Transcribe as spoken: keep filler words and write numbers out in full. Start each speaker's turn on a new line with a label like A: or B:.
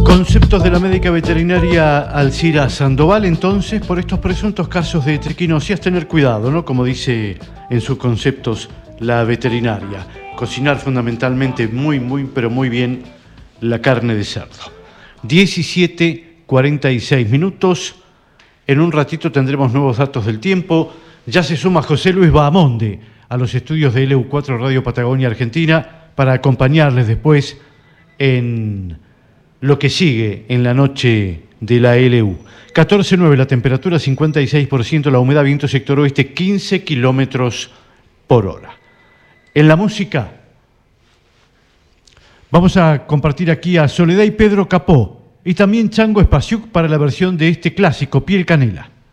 A: Conceptos de la médica veterinaria Alcira Sandoval, entonces, por estos presuntos casos de triquinosis, tener cuidado, ¿no? Como dice en sus conceptos la veterinaria. Cocinar fundamentalmente muy, muy, pero muy bien la carne de cerdo. diecisiete cuarenta y seis minutos. En un ratito tendremos nuevos datos del tiempo. Ya se suma José Luis Bahamonde a los estudios de L U cuatro Radio Patagonia Argentina para acompañarles después en lo que sigue en la noche de la L U. catorce nueve la temperatura, cincuenta y seis por ciento la humedad, viento sector oeste, quince kilómetros por hora. En la música vamos a compartir aquí a Soledad y Pedro Capó y también Chango Espasiuk para la versión de este clásico, Piel Canela.